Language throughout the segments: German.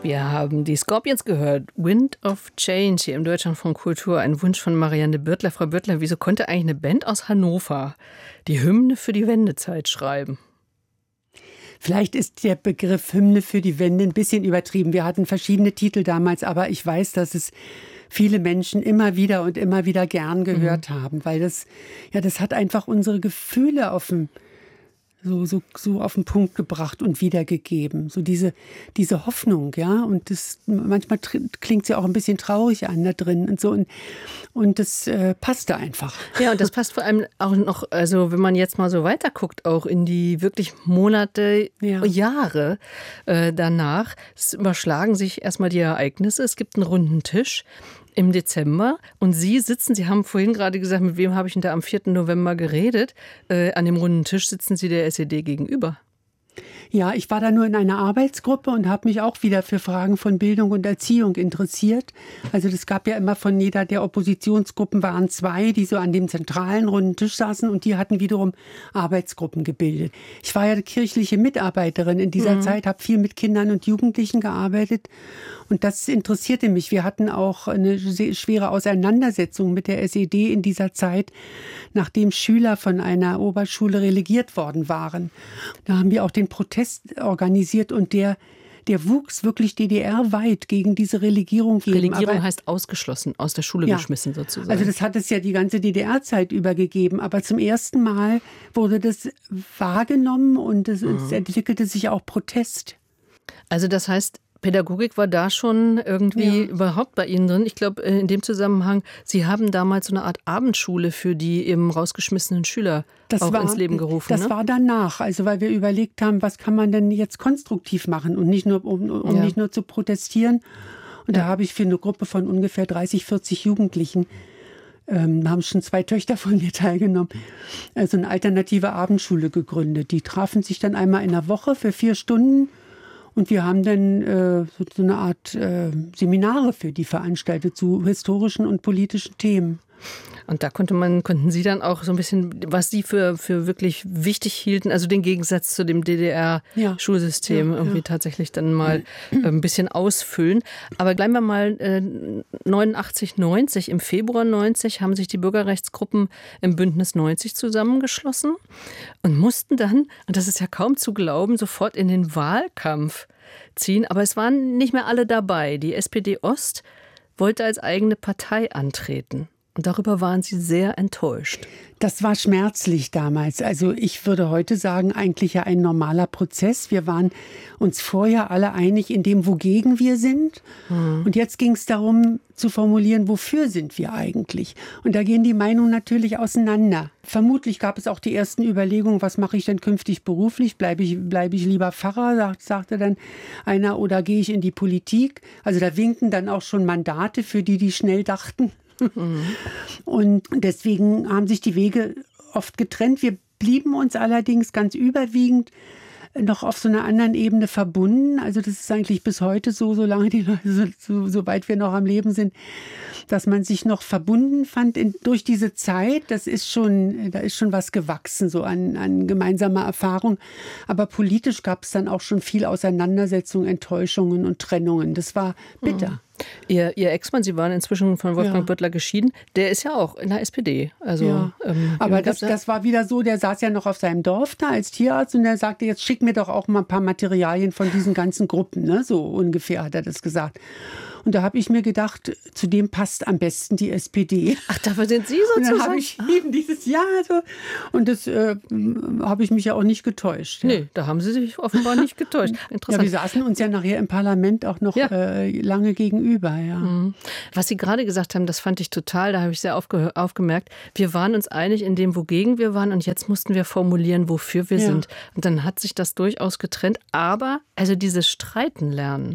Wir haben die Scorpions gehört. Wind of Change hier im Deutschlandfunk Kultur. Ein Wunsch von Marianne Bürtler. Frau Bürtler, wieso konnte eigentlich eine Band aus Hannover die Hymne für die Wendezeit schreiben? Vielleicht ist der Begriff Hymne für die Wende ein bisschen übertrieben. Wir hatten verschiedene Titel damals, aber ich weiß, dass es viele Menschen immer wieder gern gehört haben, weil das hat einfach unsere Gefühle so auf den Punkt gebracht und wiedergegeben. So diese Hoffnung, ja. Und das, manchmal klingt sie auch ein bisschen traurig an da drin und so. Und das passte einfach. Ja, und das passt vor allem auch noch, also wenn man jetzt mal so weiterguckt, auch in die wirklich Monate, Jahre danach. Es überschlagen sich erstmal die Ereignisse. Es gibt einen runden Tisch im Dezember und Sie haben vorhin gerade gesagt, mit wem habe ich denn da am 4. November geredet? An dem runden Tisch sitzen Sie der SED gegenüber. Ja, ich war da nur in einer Arbeitsgruppe und habe mich auch wieder für Fragen von Bildung und Erziehung interessiert. Also das gab ja immer von jeder der Oppositionsgruppen waren 2, die so an dem zentralen runden Tisch saßen und die hatten wiederum Arbeitsgruppen gebildet. Ich war ja kirchliche Mitarbeiterin in dieser Zeit, habe viel mit Kindern und Jugendlichen gearbeitet und das interessierte mich. Wir hatten auch eine sehr schwere Auseinandersetzung mit der SED in dieser Zeit, nachdem Schüler von einer Oberschule relegiert worden waren. Da haben wir auch den Protest organisiert und der wuchs wirklich DDR-weit gegen diese Relegierung. Relegierung heißt ausgeschlossen, aus der Schule geschmissen sozusagen. Also das hat es ja die ganze DDR-Zeit übergegeben, aber zum ersten Mal wurde das wahrgenommen und es entwickelte sich auch Protest. Also das heißt, Pädagogik war da schon irgendwie überhaupt bei Ihnen drin. Ich glaube, in dem Zusammenhang, Sie haben damals so eine Art Abendschule für die eben rausgeschmissenen Schüler ins Leben gerufen. Das war danach, also weil wir überlegt haben, was kann man denn jetzt konstruktiv machen und nicht nur, um nicht nur zu protestieren. Und da habe ich für eine Gruppe von ungefähr 30, 40 Jugendlichen, haben schon 2 Töchter von mir teilgenommen, also eine alternative Abendschule gegründet. Die trafen sich dann einmal in der Woche für 4 Stunden. Und wir haben dann so eine Art Seminare für die veranstaltet zu historischen und politischen Themen. Und da konnten Sie dann auch so ein bisschen, was Sie für wirklich wichtig hielten, also den Gegensatz zu dem DDR-Schulsystem irgendwie tatsächlich dann mal ein bisschen ausfüllen. Aber bleiben wir mal 89, 90. Im Februar 90 haben sich die Bürgerrechtsgruppen im Bündnis 90 zusammengeschlossen und mussten dann, und das ist ja kaum zu glauben, sofort in den Wahlkampf ziehen. Aber es waren nicht mehr alle dabei. Die SPD Ost wollte als eigene Partei antreten. Und darüber waren Sie sehr enttäuscht. Das war schmerzlich damals. Also ich würde heute sagen, eigentlich ja ein normaler Prozess. Wir waren uns vorher alle einig in dem, wogegen wir sind. Und jetzt ging es darum zu formulieren, wofür sind wir eigentlich? Und da gehen die Meinungen natürlich auseinander. Vermutlich gab es auch die ersten Überlegungen, was mache ich denn künftig beruflich? Bleibe ich lieber Pfarrer, sagte dann einer, oder gehe ich in die Politik? Also da winkten dann auch schon Mandate für die schnell dachten. Und deswegen haben sich die Wege oft getrennt. Wir blieben uns allerdings ganz überwiegend noch auf so einer anderen Ebene verbunden. Also das ist eigentlich bis heute so, solange die Leute, soweit wir noch am Leben sind, dass man sich noch verbunden fand durch diese Zeit. Da ist schon was gewachsen, so an gemeinsamer Erfahrung. Aber politisch gab es dann auch schon viel Auseinandersetzung, Enttäuschungen und Trennungen. Das war bitter. Ihr Ex-Mann, Sie waren inzwischen von Wolfgang Bürtler geschieden, der ist ja auch in der SPD. Also, aber das war wieder so, der saß ja noch auf seinem Dorf da als Tierarzt und der sagte, jetzt schick mir doch auch mal ein paar Materialien von diesen ganzen Gruppen, ne? So ungefähr hat er das gesagt. Und da habe ich mir gedacht, zu dem passt am besten die SPD. Ach, dafür sind Sie sozusagen? Und dann habe ich eben dieses Jahr so. Und das habe ich mich ja auch nicht getäuscht. Ja. Nee, da haben Sie sich offenbar nicht getäuscht. Interessant. Ja, wir saßen uns ja nachher im Parlament auch noch lange gegenüber. Ja. Was Sie gerade gesagt haben, das fand ich total, da habe ich sehr aufgemerkt. Wir waren uns einig in dem, wogegen wir waren und jetzt mussten wir formulieren, wofür wir sind. Und dann hat sich das durchaus getrennt. Aber also dieses Streiten lernen,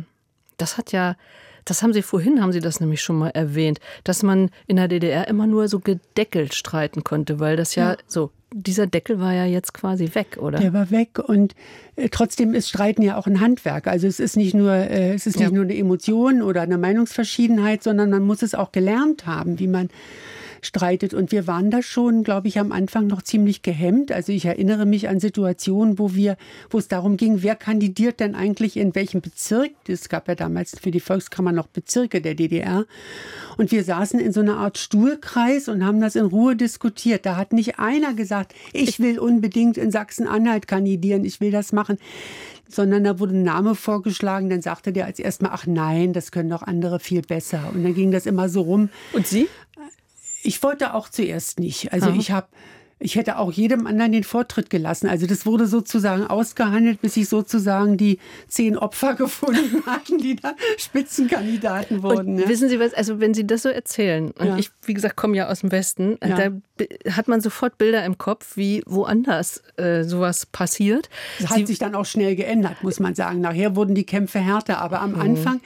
das haben Sie das nämlich schon mal erwähnt, dass man in der DDR immer nur so gedeckelt streiten konnte, weil das so, dieser Deckel war ja jetzt quasi weg, oder? Der war weg und trotzdem ist Streiten ja auch ein Handwerk. Also es ist nicht nur eine Emotion oder eine Meinungsverschiedenheit, sondern man muss es auch gelernt haben, wie man streitet. Und wir waren da schon, glaube ich, am Anfang noch ziemlich gehemmt. Also ich erinnere mich an Situationen, wo es darum ging, wer kandidiert denn eigentlich in welchem Bezirk. Es gab ja damals für die Volkskammer noch Bezirke der DDR. Und wir saßen in so einer Art Stuhlkreis und haben das in Ruhe diskutiert. Da hat nicht einer gesagt, ich will unbedingt in Sachsen-Anhalt kandidieren, ich will das machen. Sondern da wurde ein Name vorgeschlagen, dann sagte der als erstmal, ach nein, das können doch andere viel besser. Und dann ging das immer so rum. Und Sie? Ich wollte auch zuerst nicht. Also ich hätte auch jedem anderen den Vortritt gelassen. Also das wurde sozusagen ausgehandelt, bis sich sozusagen die 10 Opfer gefunden hatten, die da Spitzenkandidaten wurden. Und wissen Sie was, also wenn Sie das so erzählen, und ich, wie gesagt, komme ja aus dem Westen, da hat man sofort Bilder im Kopf, wie woanders sowas passiert. Das hat sich dann auch schnell geändert, muss man sagen. Nachher wurden die Kämpfe härter, aber am Anfang,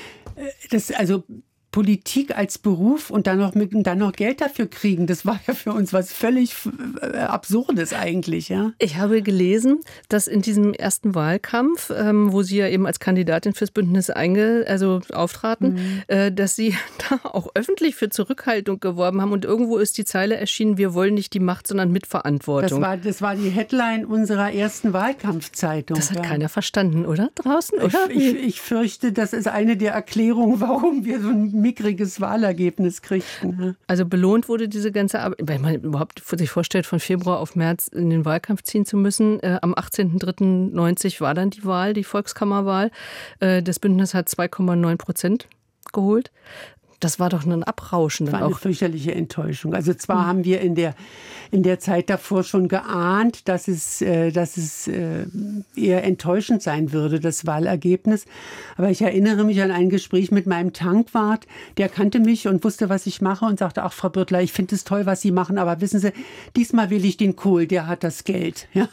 Politik als Beruf und dann noch Geld dafür kriegen, das war ja für uns was völlig Absurdes eigentlich. Ja? Ich habe gelesen, dass in diesem ersten Wahlkampf, wo Sie ja eben als Kandidatin fürs Bündnis auftraten, dass Sie da auch öffentlich für Zurückhaltung geworben haben und irgendwo ist die Zeile erschienen, wir wollen nicht die Macht, sondern Mitverantwortung. Das war die Headline unserer ersten Wahlkampfzeitung. Das hat keiner verstanden, oder? Draußen, oder? Ich fürchte, das ist eine der Erklärungen, warum wir so ein mickriges Wahlergebnis kriegten. Also belohnt wurde diese ganze Arbeit, wenn man überhaupt sich vorstellt, von Februar auf März in den Wahlkampf ziehen zu müssen. Am 18.03.90 war dann die Wahl, die Volkskammerwahl. Das Bündnis hat 2,9% geholt. Das war doch ein Abrauschen. Das war eine fürchterliche Enttäuschung. Also zwar haben wir in der Zeit davor schon geahnt, dass es eher enttäuschend sein würde, das Wahlergebnis. Aber ich erinnere mich an ein Gespräch mit meinem Tankwart. Der kannte mich und wusste, was ich mache und sagte, ach Frau Bürtler, ich finde es toll, was Sie machen, aber wissen Sie, diesmal will ich den Kohl, der hat das Geld. Ja.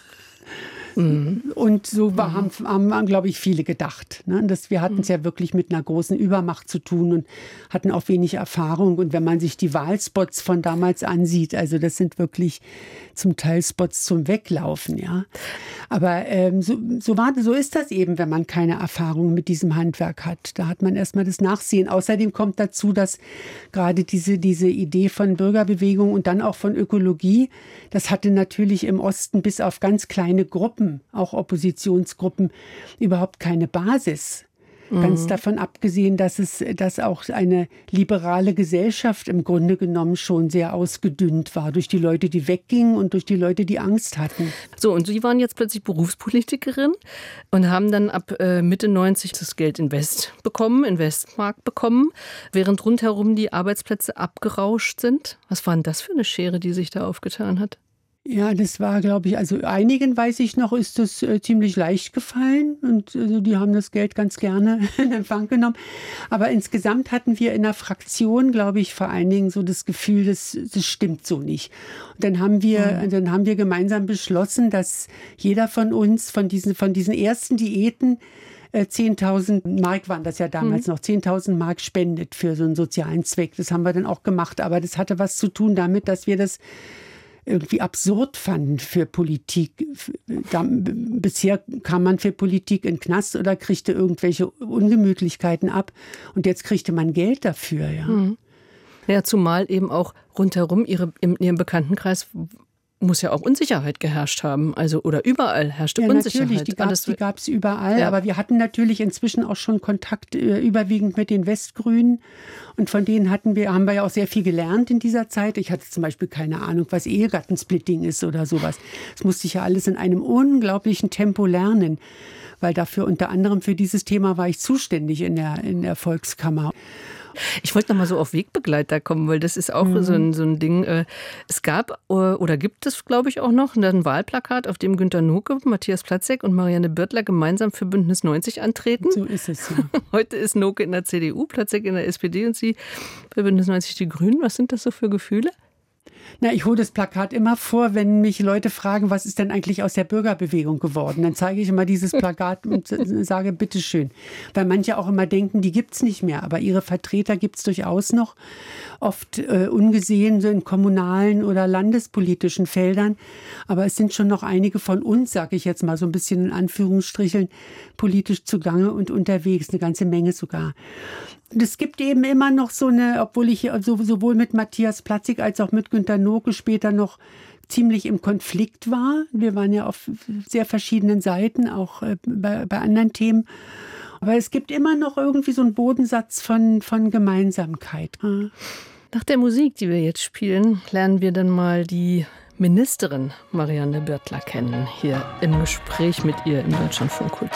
Und so haben, glaube ich, viele gedacht. Ne? Wir hatten es ja wirklich mit einer großen Übermacht zu tun und hatten auch wenig Erfahrung. Und wenn man sich die Wahlspots von damals ansieht, also das sind wirklich zum Teil Spots zum Weglaufen. Ja? Aber so ist das eben, wenn man keine Erfahrung mit diesem Handwerk hat. Da hat man erstmal das Nachsehen. Außerdem kommt dazu, dass gerade diese Idee von Bürgerbewegung und dann auch von Ökologie, das hatte natürlich im Osten bis auf ganz kleine Gruppen, auch Oppositionsgruppen, überhaupt keine Basis. Ganz davon abgesehen, dass auch eine liberale Gesellschaft im Grunde genommen schon sehr ausgedünnt war durch die Leute, die weggingen und durch die Leute, die Angst hatten. So, und Sie waren jetzt plötzlich Berufspolitikerin und haben dann ab Mitte 90 das Geld in Westmark bekommen, während rundherum die Arbeitsplätze abgerauscht sind. Was war denn das für eine Schere, die sich da aufgetan hat? Ja, das war, glaube ich, also einigen, weiß ich noch, ist das ziemlich leicht gefallen und die haben das Geld ganz gerne in Empfang genommen. Aber insgesamt hatten wir in der Fraktion, glaube ich, vor allen Dingen so das Gefühl, das stimmt so nicht. Und dann haben wir gemeinsam beschlossen, dass jeder von uns von diesen ersten Diäten 10.000 Mark waren das ja damals noch, 10.000 Mark spendet für so einen sozialen Zweck. Das haben wir dann auch gemacht. Aber das hatte was zu tun damit, dass wir das irgendwie absurd fanden für Politik. Bisher kam man für Politik in den Knast oder kriegte irgendwelche Ungemütlichkeiten ab und jetzt kriegte man Geld dafür. Ja, ja, zumal eben auch rundherum in Ihrem Bekanntenkreis muss ja auch Unsicherheit geherrscht haben. Also, oder überall herrschte Unsicherheit. Natürlich, die gab es überall. Ja. Aber wir hatten natürlich inzwischen auch schon Kontakt überwiegend mit den Westgrünen. Und von denen haben wir ja auch sehr viel gelernt in dieser Zeit. Ich hatte zum Beispiel keine Ahnung, was Ehegattensplitting ist oder sowas. Das musste ich ja alles in einem unglaublichen Tempo lernen. Weil dafür unter anderem für dieses Thema war ich zuständig in der Volkskammer. Ich wollte noch mal so auf Wegbegleiter kommen, weil das ist auch so ein Ding. Es gab oder gibt es, glaube ich, auch noch ein Wahlplakat, auf dem Günter Noke, Matthias Platzek und Marianne Bürtler gemeinsam für Bündnis 90 antreten. So ist es, ja. Heute ist Noke in der CDU, Platzek in der SPD und Sie bei Bündnis 90 die Grünen. Was sind das so für Gefühle? Na, ich hole das Plakat immer vor, wenn mich Leute fragen, was ist denn eigentlich aus der Bürgerbewegung geworden? Dann zeige ich immer dieses Plakat und sage, bitteschön. Weil manche auch immer denken, die gibt's nicht mehr. Aber ihre Vertreter gibt's durchaus noch, oft ungesehen so in kommunalen oder landespolitischen Feldern. Aber es sind schon noch einige von uns, sage ich jetzt mal so ein bisschen in Anführungsstrichen, politisch zugange und unterwegs. Eine ganze Menge sogar. Und es gibt eben immer noch so eine, obwohl ich sowohl mit Matthias Platzig als auch mit Günter Noke später noch ziemlich im Konflikt war. Wir waren ja auf sehr verschiedenen Seiten, auch bei anderen Themen. Aber es gibt immer noch irgendwie so einen Bodensatz von Gemeinsamkeit. Nach der Musik, die wir jetzt spielen, lernen wir dann mal die Ministerin Marianne Börtler kennen, hier im Gespräch mit ihr im Deutschlandfunk Kultur.